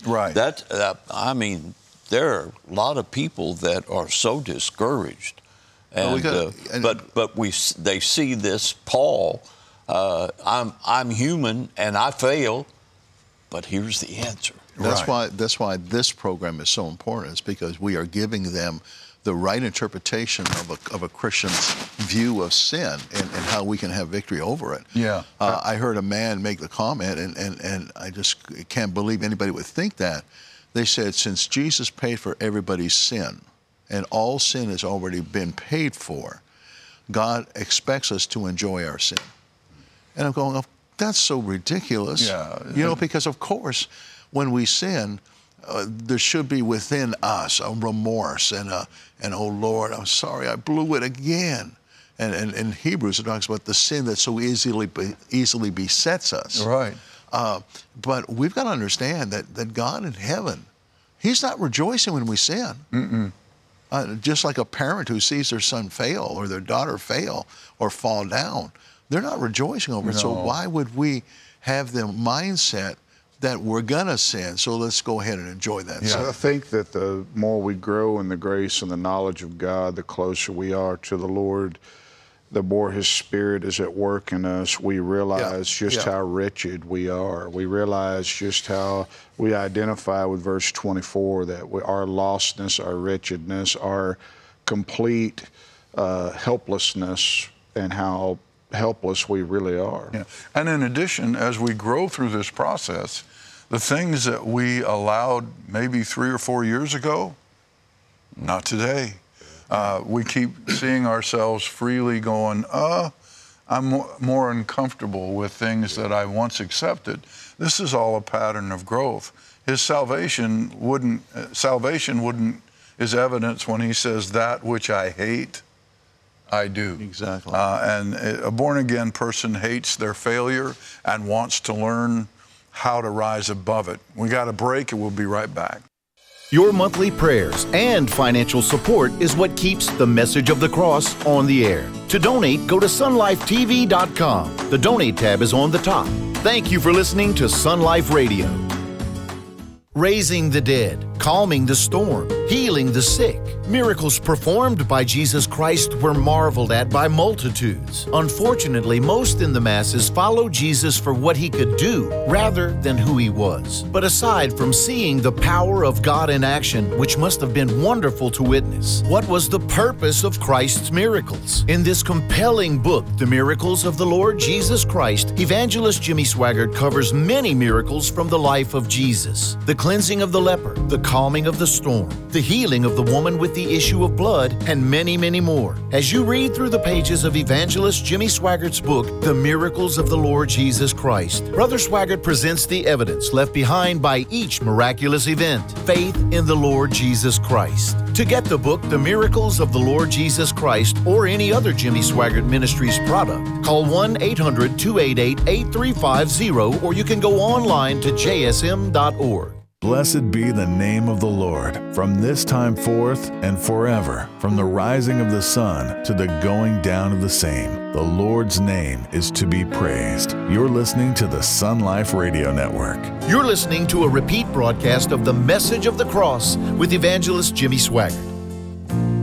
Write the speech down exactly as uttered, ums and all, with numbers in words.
Right. That, uh, I mean, there are a lot of people that are so discouraged. And, well, we gotta, uh, and, but but we they see this Paul, uh, I'm I'm human and I fail, but here's the answer. That's Right. why that's why this program is so important. It's because we are giving them the right interpretation of a, of a Christian's view of sin and, and how we can have victory over it. Yeah. Uh, I heard a man make the comment, and, and, and I just can't believe anybody would think that. They said, since Jesus paid for everybody's sin, and all sin has already been paid for, God expects us to enjoy our sin. And I'm going, oh, that's so ridiculous. Yeah. You know, because of course, when we sin, uh, there should be within us a remorse and a, and oh Lord, I'm sorry, I blew it again. And, and in Hebrews, it talks about the sin that so easily be, easily besets us. Right. Uh, but we've got to understand that, that God in heaven, He's not rejoicing when we sin. Mm-mm. Uh, just like a parent who sees their son fail or their daughter fail or fall down, they're not rejoicing over it. No. So why would we have the mindset that we're gonna sin, so let's go ahead and enjoy that Yeah. sin? I think that the more we grow in the grace and the knowledge of God, the closer we are to the Lord, the more His Spirit is at work in us. We realize Yeah. just Yeah. how wretched we are. We realize just how we identify with verse twenty-four, that we, our lostness, our wretchedness, our complete uh, helplessness, and how helpless we really are. Yeah. And in addition, as we grow through this process, the things that we allowed maybe three or four years ago, not today. Uh, we keep seeing ourselves freely going, uh, I'm mo- more uncomfortable with things that I once accepted. This is all a pattern of growth. His salvation wouldn't, uh, salvation wouldn't, is evidence when he says, that which I hate, I do. Exactly. Uh, and a born-again person hates their failure and wants to learn how to rise above it. We got a break and we'll be right back. Your monthly prayers and financial support is what keeps the message of the cross on the air. To donate, go to sun life t v dot com. The Donate tab is on the top. Thank you for listening to Sun Life Radio. Raising the dead, calming the storm, healing the sick. Miracles performed by Jesus Christ were marveled at by multitudes. Unfortunately, most in the masses follow Jesus for what He could do rather than who He was. But aside from seeing the power of God in action, which must have been wonderful to witness, what was the purpose of Christ's miracles? In this compelling book, The Miracles of the Lord Jesus Christ, Evangelist Jimmy Swaggart covers many miracles from the life of Jesus. The cleansing of the leper, the calming of the storm, the healing of the woman with the issue of blood, and many, many more. As you read through the pages of Evangelist Jimmy Swaggart's book, The Miracles of the Lord Jesus Christ, Brother Swaggart presents the evidence left behind by each miraculous event, faith in the Lord Jesus Christ. To get the book, The Miracles of the Lord Jesus Christ, or any other Jimmy Swaggart Ministries product, call one eight hundred two eight eight eight three five zero, or you can go online to j s m dot org. Blessed be the name of the Lord, from this time forth and forever, from the rising of the sun to the going down of the same. The Lord's name is to be praised. You're listening to the Sun Life Radio Network. You're listening to a repeat broadcast of The Message of the Cross with Evangelist Jimmy Swaggart.